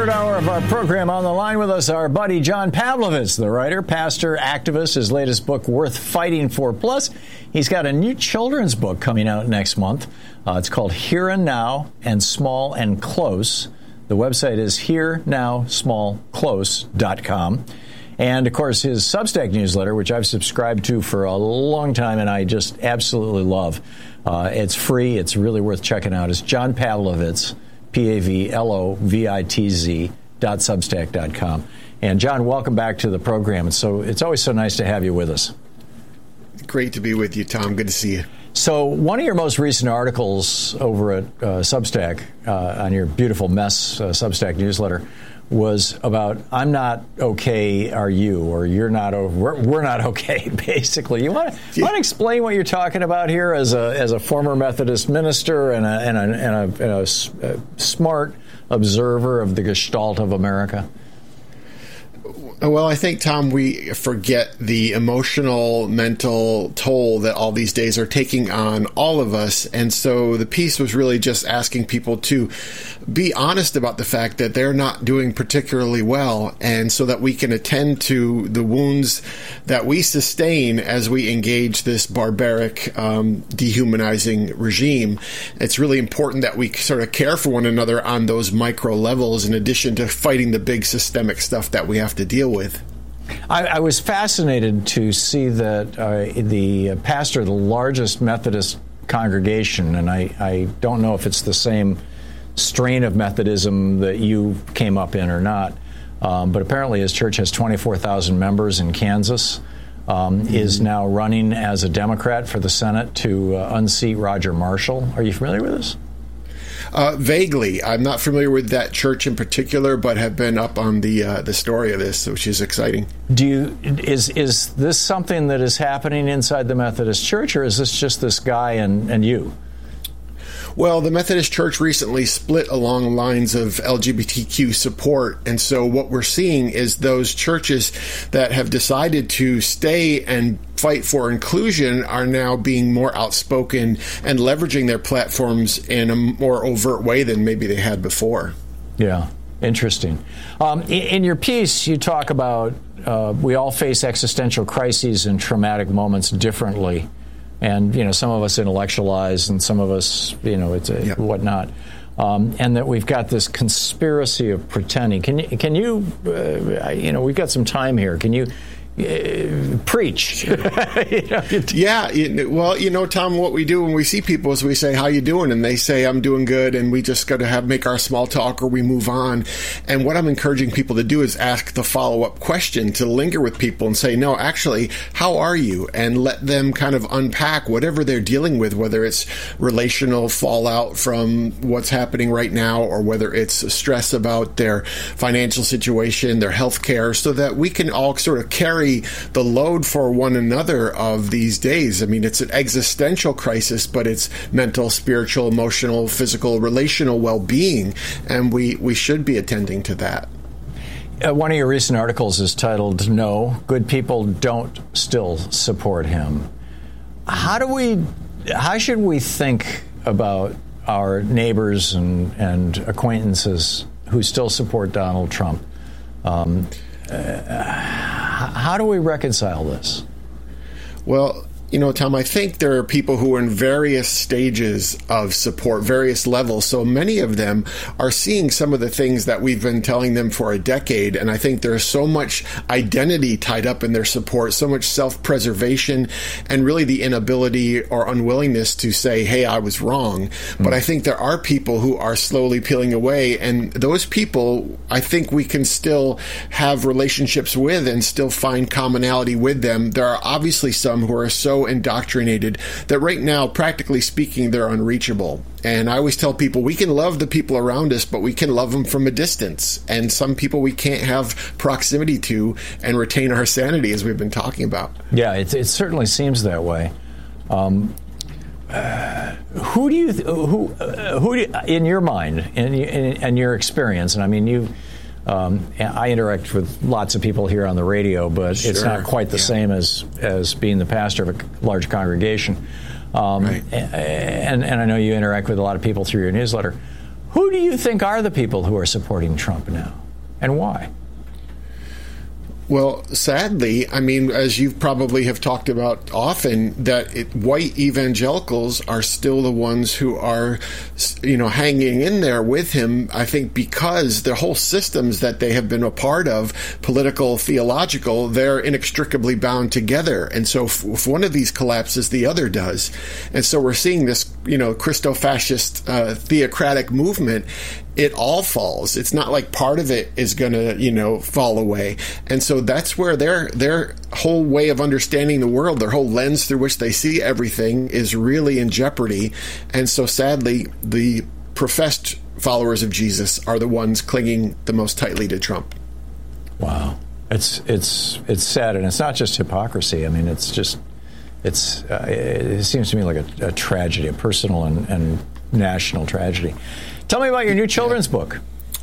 hour of our program. On the line with us, our buddy John Pavlovitz, the writer, pastor, activist. His latest book, Worth Fighting For. Plus, he's got a new children's book coming out next month. It's called Here and Now and Small and Close. The website is herenowsmallclose.com. And, of course, his Substack newsletter, which I've subscribed to for a long time and I just absolutely love. It's free. It's really worth checking out. It's John Pavlovitz, PAVLOVITZ.substack.com. And, John, welcome back to the program. It's always so nice to have you with us. Great to be with you, Tom. Good to see you. So one of your most recent articles over at Substack, on your beautiful Mess Substack newsletter, was about I'm not okay, are you? Or you're not, we're not okay, basically. You want to explain what you're talking about here as a former Methodist minister and a smart observer of the gestalt of America? Well, I think, Tom, we forget the emotional, mental toll that all these days are taking on all of us. And so the piece was really just asking people to be honest about the fact that they're not doing particularly well, and so that we can attend to the wounds that we sustain as we engage this barbaric, dehumanizing regime. It's really important that we sort of care for one another on those micro levels, in addition to fighting the big systemic stuff that we have to deal with. I was fascinated to see that the pastor of the largest Methodist congregation, and I don't know if it's the same strain of Methodism that you came up in or not, but apparently his church has 24,000 members in Kansas, is now running as a Democrat for the Senate to unseat Roger Marshall. Are you familiar with this? Vaguely. I'm not familiar with that church in particular, but have been up on the story of this, which is exciting. Is this something that is happening inside the Methodist Church, or is this just this guy and you? Well, the Methodist Church recently split along lines of LGBTQ support, and so what we're seeing is those churches that have decided to stay and fight for inclusion are now being more outspoken and leveraging their platforms in a more overt way than maybe they had before. Yeah, interesting. In your piece, you talk about we all face existential crises and traumatic moments differently. And, some of us intellectualize and some of us, whatnot. And that we've got this conspiracy of pretending. Can you we've got some time here. Can you preach? Yeah. Well, Tom, what we do when we see people is we say, how you doing? And they say, I'm doing good. And we just got to make our small talk or we move on. And what I'm encouraging people to do is ask the follow-up question, to linger with people and say, no, actually, how are you? And let them kind of unpack whatever they're dealing with, whether it's relational fallout from what's happening right now, or whether it's stress about their financial situation, their health care, so that we can all sort of carry the load for one another of these days. I mean, it's an existential crisis, but it's mental, spiritual, emotional, physical, relational well-being, and we should be attending to that. One of your recent articles is titled, No, Good People Don't Still Support Him. How should we think about our neighbors and acquaintances who still support Donald Trump? How do we reconcile this? Well, Tom, I think there are people who are in various stages of support, various levels. So many of them are seeing some of the things that we've been telling them for a decade. And I think there's so much identity tied up in their support, so much self-preservation, and really the inability or unwillingness to say, hey, I was wrong. But I think there are people who are slowly peeling away. And those people, I think we can still have relationships with and still find commonality with them. There are obviously some who are so indoctrinated that right now, practically speaking, they're unreachable. And I always tell people we can love the people around us, but we can love them from a distance. And some people we can't have proximity to and retain our sanity, as we've been talking about. Yeah, it certainly seems that way. Who do you, in your mind, in your experience, and I mean, I interact with lots of people here on the radio, but Sure. It's not quite the same as being the pastor of a large congregation. Right. And I know you interact with a lot of people through your newsletter. Who do you think are the people who are supporting Trump now? and why? Well, sadly, I mean, as you probably have talked about often, that white evangelicals are still the ones who are, hanging in there with him, I think, because the whole systems that they have been a part of, political, theological, they're inextricably bound together. And so if one of these collapses, the other does. And so we're seeing this, Christo-fascist theocratic movement. It all falls. It's not like part of it is going to, fall away. And so that's where their whole way of understanding the world, their whole lens through which they see everything is really in jeopardy. And so sadly, the professed followers of Jesus are the ones clinging the most tightly to Trump. Wow. It's sad, and it's not just hypocrisy. I mean, it seems to me like a tragedy, a personal and national tragedy. Tell me about your new children's book.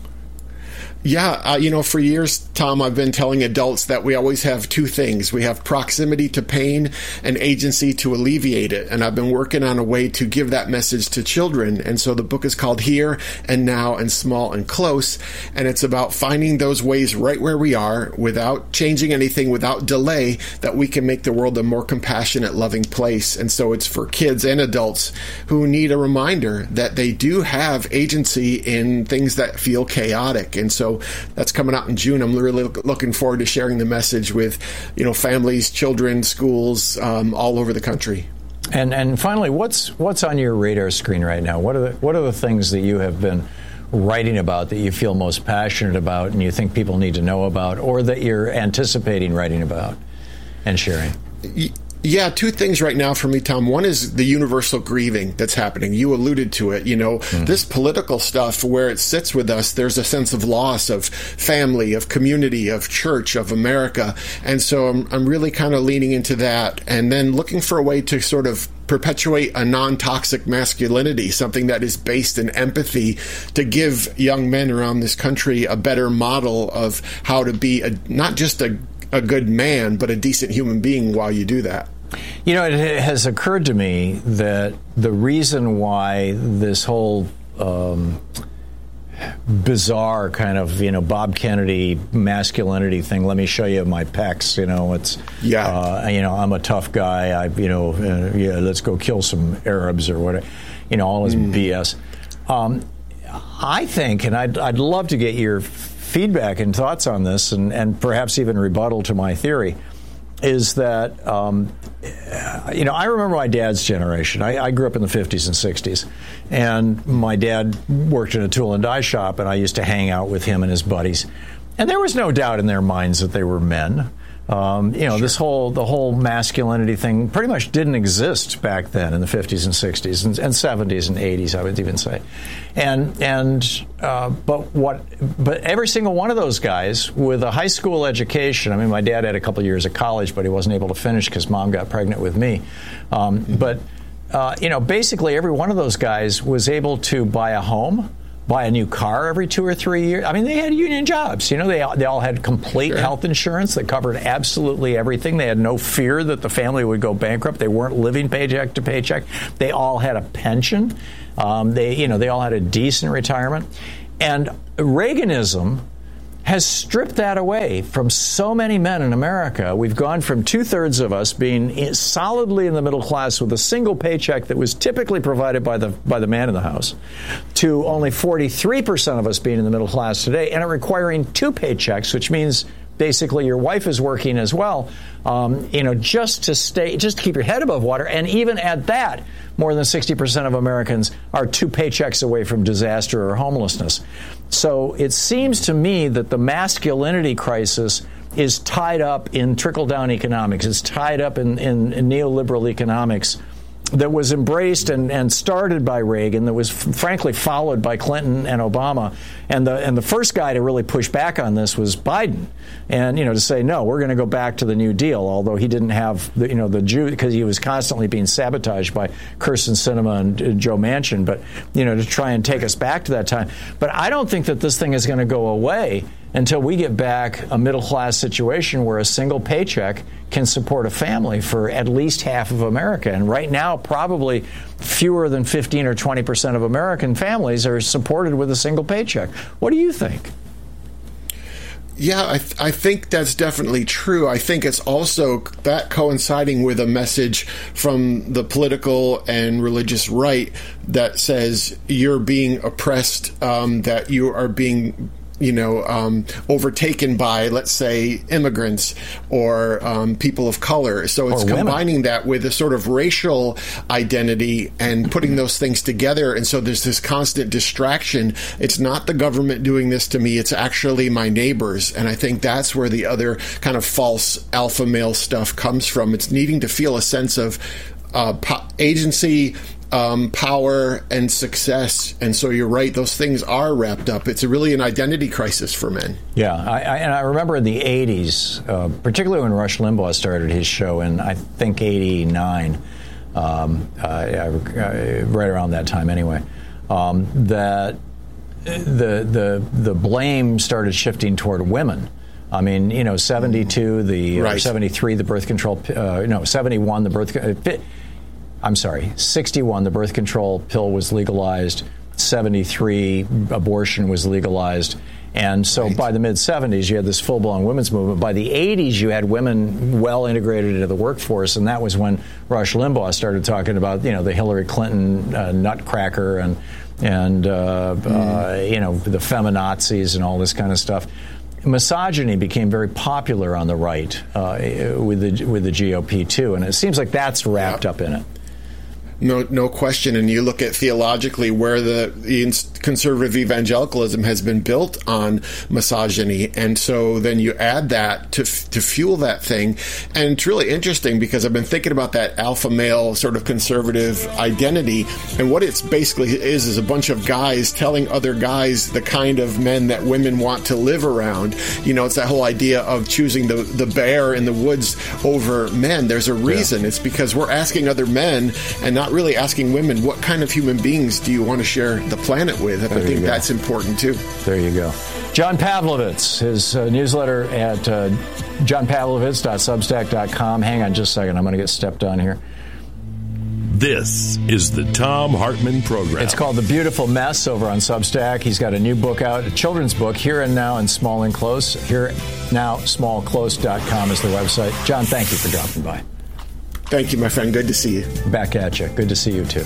Yeah, for years, Tom, I've been telling adults that we always have two things. We have proximity to pain and agency to alleviate it. And I've been working on a way to give that message to children. And so the book is called Here and Now and Small and Close. And it's about finding those ways right where we are without changing anything, without delay, that we can make the world a more compassionate, loving place. And so it's for kids and adults who need a reminder that they do have agency in things that feel chaotic. And so that's coming out in June. I'm really looking forward to sharing the message with, families, children, schools, all over the country. And finally, what's on your radar screen right now? What are the things that you have been writing about that you feel most passionate about and you think people need to know about, or that you're anticipating writing about and sharing? Yeah, two things right now for me, Tom. One is the universal grieving that's happening. You alluded to it. This political stuff, where it sits with us, there's a sense of loss of family, of community, of church, of America. And so I'm really kind of leaning into that, and then looking for a way to sort of perpetuate a non-toxic masculinity, something that is based in empathy, to give young men around this country a better model of how to be not just a good man, but a decent human being while you do that. It has occurred to me that the reason why this whole bizarre kind of, Bob Kennedy masculinity thing, let me show you my pecs, I'm a tough guy, let's go kill some Arabs or whatever, all his BS. I think, and I'd love to get your feedback and thoughts on this, and perhaps even rebuttal to my theory, is that, I remember my dad's generation. I grew up in the 50s and 60s, and my dad worked in a tool and die shop, and I used to hang out with him and his buddies. And there was no doubt in their minds that they were men. Sure. The whole masculinity thing pretty much didn't exist back then in the 50s and 60s and 70s and 80s, I would even say. But every single one of those guys with a high school education, I mean, my dad had a couple of years of college, but he wasn't able to finish because mom got pregnant with me. Basically every one of those guys was able to buy a home, buy a new car every 2 or 3 years. I mean, they had union jobs. They all had complete health insurance that covered absolutely everything. They had no fear that the family would go bankrupt. They weren't living paycheck to paycheck. They all had a pension. They all had a decent retirement. And Reaganism has stripped that away from so many men in America. We've gone from 2/3 of us being solidly in the middle class with a single paycheck that was typically provided by the man in the house, to only 43% of us being in the middle class today, and it requiring 2 paychecks, which means basically your wife is working as well, just to keep your head above water. And even at that, more than 60% of Americans are 2 paychecks away from disaster or homelessness. So it seems to me that the masculinity crisis is tied up in trickle-down economics. It's tied up in neoliberal economics that was embraced and started by Reagan, that was frankly followed by Clinton and Obama. And the first guy to really push back on this was Biden. And, to say, no, we're going to go back to the New Deal, although he didn't have the Jew, because he was constantly being sabotaged by Kyrsten Sinema and Joe Manchin, but, to try and take us back to that time. But I don't think that this thing is going to go away until we get back a middle-class situation where a single paycheck can support a family for at least half of America. And right now, probably fewer than 15 or 20% of American families are supported with a single paycheck. What do you think? Yeah, I think that's definitely true. I think it's also that coinciding with a message from the political and religious right that says you're being oppressed, that you are being overtaken by, let's say, immigrants or people of color. So it's combining that with a sort of racial identity and putting those things together. And so there's this constant distraction. It's not the government doing this to me. It's actually my neighbors. And I think that's where the other kind of false alpha male stuff comes from. It's needing to feel a sense of agency, power, and success. And so you're right, those things are wrapped up. It's really an identity crisis for men. Yeah, I remember in the 80s, particularly when Rush Limbaugh started his show in, I think, 89, right around that time anyway, that the blame started shifting toward women. I mean, 72, right. 73, the birth control, 71, the birth 61, the birth control pill was legalized. 73, abortion was legalized. And so by the mid-70s, you had this full-blown women's movement. By the 80s, you had women well integrated into the workforce, and that was when Rush Limbaugh started talking about, the Hillary Clinton nutcracker and the feminazis and all this kind of stuff. Misogyny became very popular on the right with the GOP, too, and it seems like that's wrapped up in it. No question. And you look at theologically where the conservative evangelicalism has been built on misogyny. And so then you add that to fuel that thing. And it's really interesting because I've been thinking about that alpha male sort of conservative identity. And what it's basically is a bunch of guys telling other guys the kind of men that women want to live around. It's that whole idea of choosing the bear in the woods over men. There's a reason. Yeah. It's because we're asking other men and not really asking women, what kind of human beings do you want to share the planet with? And I think that's important, too. There you go. John Pavlovitz, his newsletter at johnpavlovitz.substack.com. Hang on just a second. I'm going to get stepped on here. This is the Thom Hartmann Program. It's called The Beautiful Mess over on Substack. He's got a new book out, a children's book, Here and Now in Small and Close. HereNowSmallClose.com is the website. John, thank you for dropping by. Thank you, my friend. Good to see you. Back at you. Good to see you, too.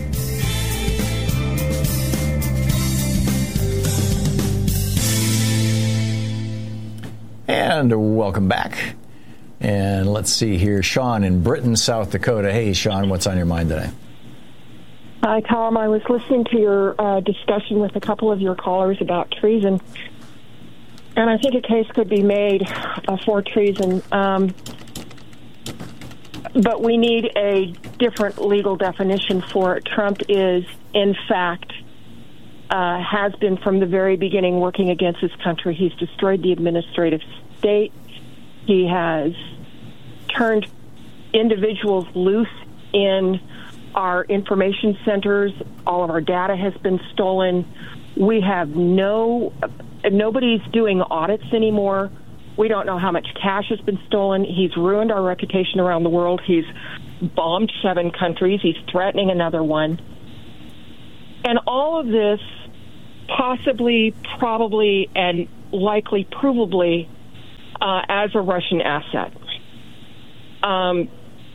And welcome back. And let's see here. Sean in Britain, South Dakota. Hey, Sean, what's on your mind today? Hi, Tom. I was listening to your discussion with a couple of your callers about treason. And I think a case could be made for treason. But we need a different legal definition for it. Trump is, in fact, has been from the very beginning working against his country. He's destroyed the administrative state. He has turned individuals loose in our information centers. All of our data has been stolen. We have nobody's doing audits anymore. We don't know how much cash has been stolen. He's ruined our reputation around the world. He's bombed 7 countries. He's threatening another one. And all of this possibly, probably, and likely provably as a Russian asset. The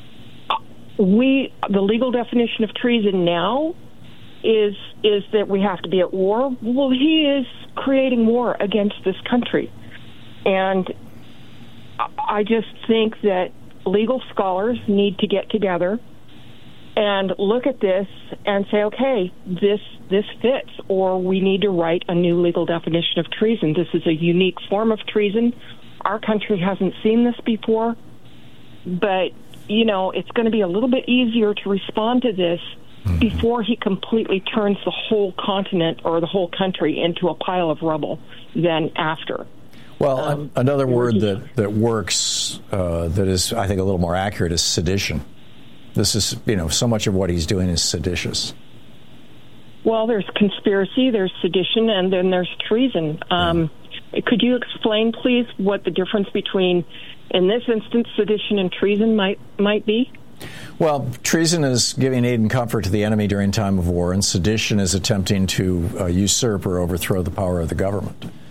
legal definition of treason now is that we have to be at war. Well, he is creating war against this country. And I just think that legal scholars need to get together and look at this and say, okay, this fits, or we need to write a new legal definition of treason. This is a unique form of treason. Our country hasn't seen this before, but, it's going to be a little bit easier to respond to this before he completely turns the whole continent or the whole country into a pile of rubble than after. Well, another word that works, that is, I think, a little more accurate is sedition. This is, so much of what he's doing is seditious. Well, there's conspiracy, there's sedition, and then there's treason. Could you explain, please, what the difference between, in this instance, sedition and treason might be? Well, treason is giving aid and comfort to the enemy during time of war, and sedition is attempting to usurp or overthrow the power of the government.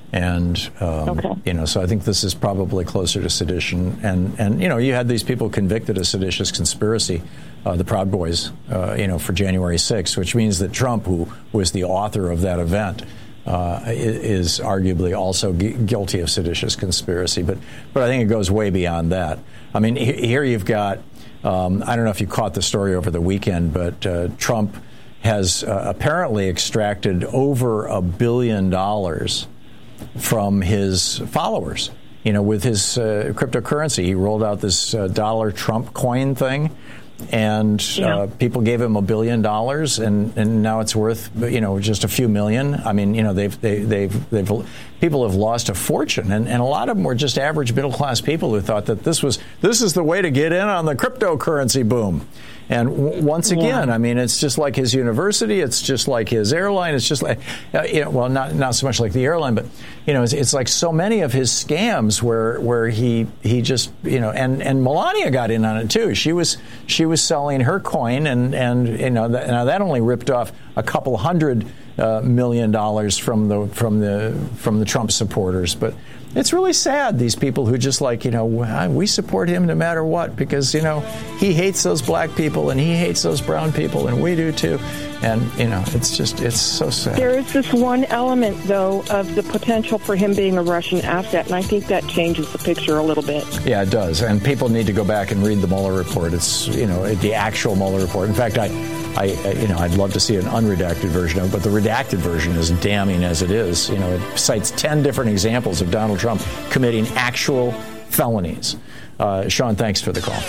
And, so I think this is probably closer to sedition. And you had these people convicted of seditious conspiracy, the Proud Boys, for January 6th, which means that Trump, who was the author of that event, is arguably also guilty of seditious conspiracy. But I think it goes way beyond that. I mean, here you've got, I don't know if you caught the story over the weekend, but Trump has apparently extracted over $1 billion from his followers, with his cryptocurrency. He rolled out this dollar Trump coin thing, and people gave him $1 billion, and now it's worth, just a few million. I mean, people have lost a fortune, and a lot of them were just average middle class people who thought that this is the way to get in on the cryptocurrency boom. And once again, I mean, it's just like his university. It's just like his airline. It's just like, not so much like the airline, but, it's like so many of his scams where he just, and Melania got in on it too. She was selling her coin and now that only ripped off a couple $100 million from the Trump supporters. But it's really sad, these people who just we support him no matter what, because, he hates those black people and he hates those brown people, and we do too. And, it's so sad. There is this one element, though, of the potential for him being a Russian asset, and I think that changes the picture a little bit. Yeah, it does. And people need to go back and read the Mueller report. It's, the actual Mueller report. In fact, I'd love to see an unredacted version of it, but the redacted version is damning as it is. It cites 10 different examples of Donald Trump committing actual felonies. Sean, thanks for the call.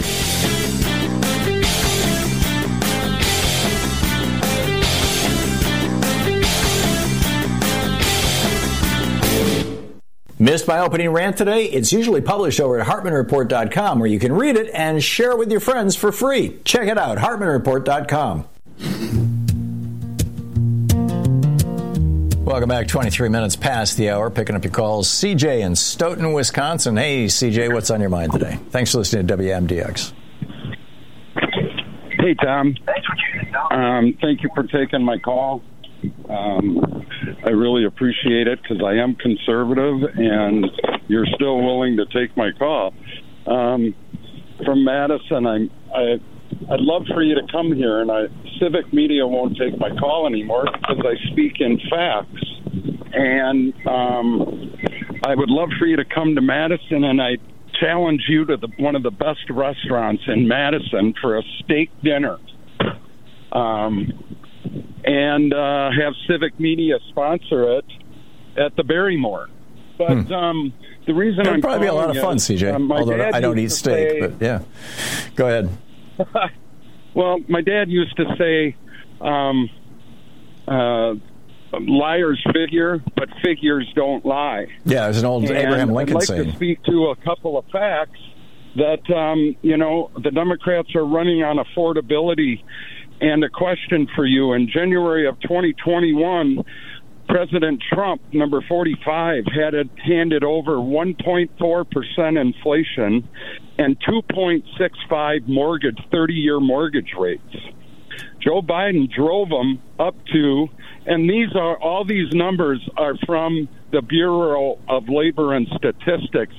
Missed my opening rant today? It's usually published over at HartmanReport.com, where you can read it and share it with your friends for free. Check it out, HartmanReport.com. Welcome back. 23 minutes past the hour. Picking up your calls. CJ in Stoughton, Wisconsin. Hey, CJ, what's on your mind today? Thanks for listening to WMDX. Hey, Tom. Thank you for taking my call. I really appreciate it, because I am conservative, and you're still willing to take my call. From Madison, I'd love for you to come here, and civic media won't take my call anymore because I speak in facts. And I would love for you to come to Madison, and I challenge you to one of the best restaurants in Madison for a steak dinner. And have civic media sponsor it at the Barrymore. But the reason It'd probably be a lot of fun, CJ, although I don't eat steak, but yeah. Go ahead. Well, my dad used to say, liars figure, but figures don't lie. Yeah, there's an old Abraham Lincoln saying. I'd like to speak to a couple of facts that, the Democrats are running on affordability. And a question for you. In January of 2021, President Trump, number 45, handed over 1.4% inflation and 2.65 30-year mortgage rates. Joe Biden drove them up to, and all these numbers are from the Bureau of Labor and Statistics,